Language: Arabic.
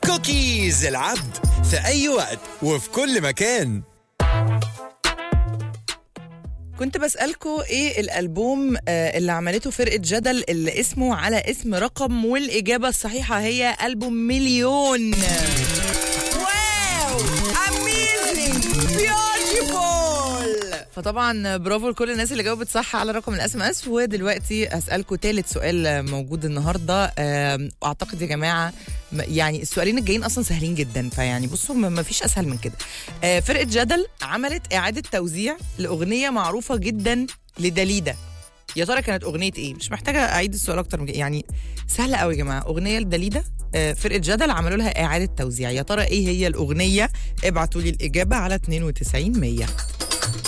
كوكيز العبد في أي وقت وفي كل مكان. كنت بسألكوا ايه الألبوم اللي عملته فرقة جدل اللي اسمه على اسم رقم، والإجابة الصحيحة هي ألبوم مليون. واو اميزنج بيوتيفول. فطبعا برافو لكل الناس اللي جاوبت صح على رقم الاس ام اس. ودلوقتي هسألكوا ثالث سؤال موجود النهارده. اعتقد يا جماعه يعني السؤالين الجايين اصلا سهلين جدا، فيعني بصوا ما فيش اسهل من كده. فرقه جدل عملت اعاده توزيع لاغنيه معروفه جدا لداليدا. يا ترى كانت اغنيه ايه؟ مش محتاجه اعيد السؤال اكتر من كده، يعني سهله قوي يا جماعه. اغنيه لداليدا فرقه جدل عملوا لها اعاده توزيع، يا ترى ايه هي الاغنيه؟ ابعتوا لي الاجابه على 92 100.